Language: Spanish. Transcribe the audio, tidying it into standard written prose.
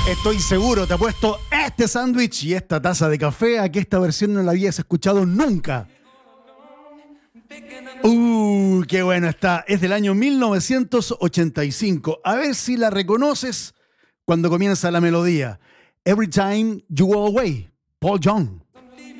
Estoy seguro, te ha puesto este sándwich y esta taza de café a que esta versión no la habías escuchado nunca. Qué bueno está. Es del año 1985. A ver si la reconoces cuando comienza la melodía. Every Time You Go Away, Paul Young.